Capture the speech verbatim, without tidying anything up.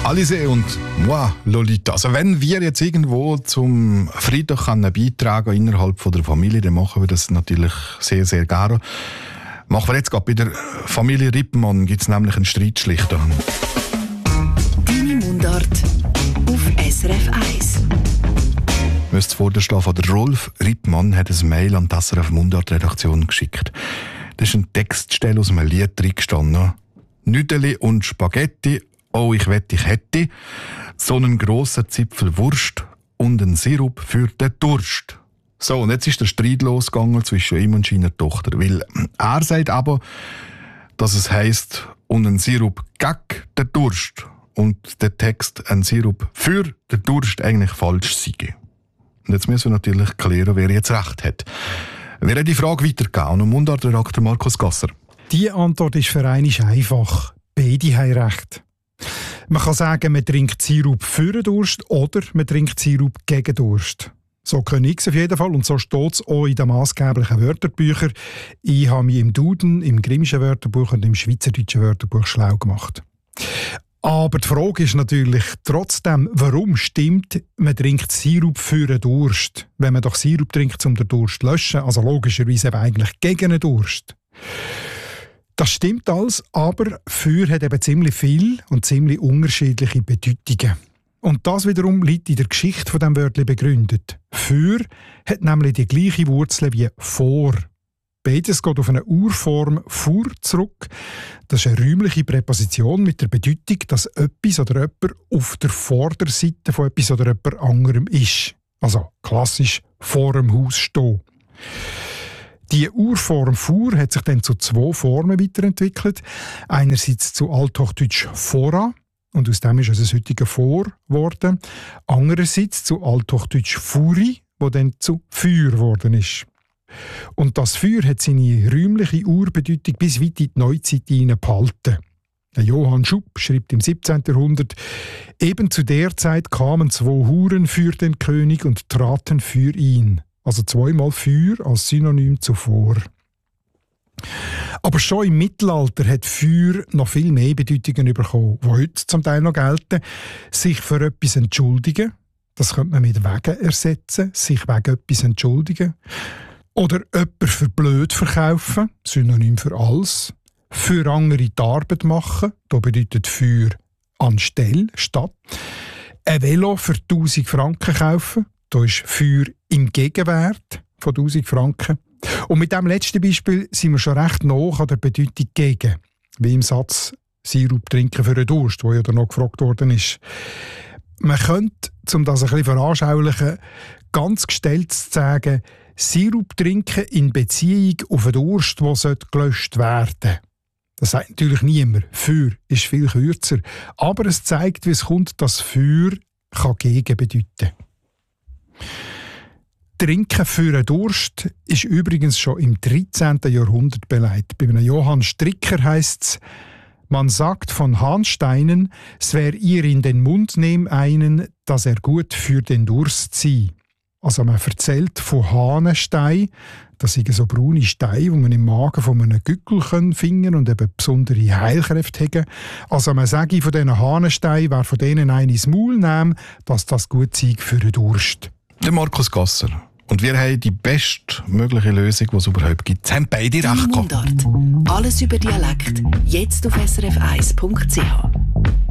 Alizé und moi, Lolita. Also wenn wir jetzt irgendwo zum Freitag können beitragen innerhalb von der Familie, dann machen wir das natürlich sehr, sehr gerne. Machen wir jetzt gerade bei der Familie Rippmann, gibt es nämlich einen Streitschlichter. Deine Mundart auf S R F eins. Müsst vorstellen, von der Rolf Rippmann hat ein Mail an die S R F Mundart-Redaktion geschickt. Da ist ein Textstelle aus einem Lied drin gestanden. Nüdeli und Spaghetti, oh ich wett ich hätte, so einen grossen Zipfel Wurst und einen Sirup für den Durst. So, und jetzt ist der Streit losgegangen zwischen ihm und seiner Tochter, weil er sagt aber, dass es heisst, und ein Sirup gegen den Durst und der Text ein Sirup für den Durst eigentlich falsch sei. Und jetzt müssen wir natürlich klären, wer jetzt recht hat. Wir haben die Frage weitergegeben an Mundartredakteur Markus Gasser. Die Antwort ist für einmal einfach. Beide haben recht. Man kann sagen, man trinkt Sirup für den Durst oder man trinkt Sirup gegen Durst. So kenne ich es auf jeden Fall und so steht es auch in den maßgeblichen Wörterbüchern. Ich habe mich im Duden, im Grimmischen Wörterbuch und im Schweizerdeutschen Wörterbuch schlau gemacht. Aber die Frage ist natürlich trotzdem, warum stimmt, man trinkt Sirup für den Durst, wenn man doch Sirup trinkt, um den Durst zu löschen, also logischerweise eben eigentlich gegen den Durst. Das stimmt alles, aber für hat eben ziemlich viel und ziemlich unterschiedliche Bedeutungen. Und das wiederum liegt in der Geschichte von diesem Wörtchen begründet. Für hat nämlich die gleiche Wurzel wie vor. Beides geht auf eine Urform «vor» zurück. Das ist eine räumliche Präposition mit der Bedeutung, dass etwas oder jemand auf der Vorderseite von etwas oder jemand anderem ist. Also klassisch vor dem Haus stehen. Die Urform «vor» hat sich dann zu zwei Formen weiterentwickelt. Einerseits zu Althochdeutsch «fora», und aus dem ist also das heutige «vor» geworden. Andererseits zu Althochdeutsch «furi», wo dann zu «für» geworden ist. Und das «für» hat seine räumliche Urbedeutung bis weit in die Neuzeit hinein behalten. Johann Schupp schreibt im siebzehnten Jahrhundert: Eben zu der Zeit kamen zwei Huren für den König und traten für ihn. Also zweimal «für» als Synonym zu «vor». Aber schon im Mittelalter hat «für» noch viel mehr Bedeutungen bekommen, die heute zum Teil noch gelten. Sich für etwas entschuldigen, das könnte man mit «wegen» ersetzen, sich wegen etwas entschuldigen. Oder jemanden für blöd verkaufen, Synonym für «als». Für andere die Arbeit machen, da bedeutet «für» anstelle, statt. Ein Velo für tausend Franken kaufen, da ist «für» im Gegenwert von tausend Franken. Und mit diesem letzten Beispiel sind wir schon recht nah an der Bedeutung «gegen», wie im Satz «Sirup trinken für den Durst», wo ja dann noch gefragt worden ist. Man könnte, um das ein bisschen veranschaulichen, ganz gestellt sagen, Sirup trinken in Beziehung auf einen Durst, der gelöscht werden sollte. Das sagt natürlich niemand. «Für» ist viel kürzer. Aber es zeigt, wie es kommt, dass «für» kann «gegen» bedeuten. Trinken für einen Durst ist übrigens schon im dreizehnten Jahrhundert belegt. Bei einem Johann Stricker heisst es: Man sagt von Hahnsteinen, es wär ihr in den Mund nehm einen, dass er gut für den Durst sei. Also man erzählt von Hahnenstein, das sind so braune Steine, die man im Magen von einem Gückel finden und eben besondere Heilkräfte haben. Also man sage von diesen Hahnensteinen, wer von denen einen ins Maul nimmt, dass das gut sei für den Durst. Der Markus Gasser. Und wir haben die bestmögliche Lösung, die es überhaupt gibt. Es haben beide recht gehabt. Mundart. Alles über Dialekt. Jetzt auf S R F eins Punkt C H.